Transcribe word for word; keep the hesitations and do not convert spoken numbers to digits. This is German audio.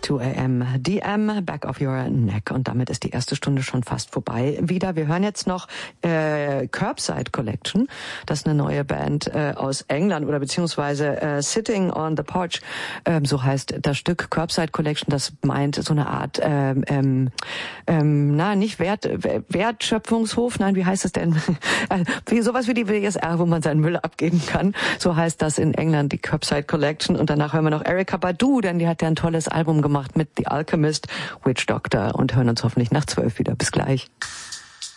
two a.m. D M, Back of Your Neck. Und damit ist die erste Stunde schon fast vorbei. Wieder, wir hören jetzt noch äh, Curbside Collection. Das ist eine neue Band äh, aus England oder beziehungsweise äh, Sitting on the Porch. Ähm, so heißt das Stück Curbside Collection. Das meint so eine Art, ähm, ähm, ähm, na, nicht Wert, Wertschöpfungshof. Nein, wie heißt es denn? wie, sowas wie die W S R, wo man seinen Müll abgeben kann. So heißt das in England, die Curbside Collection. Und danach hören wir noch Erykah Badu, denn die hat ja ein tolles Album gemacht mit The Alchemist, Witch Doctor, und hören uns hoffentlich nach zwölf wieder. Bis gleich.